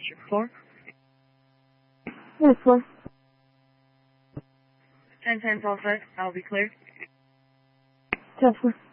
floor? Yes, floor. 10-10's all set. I'll be clear. 10 floor.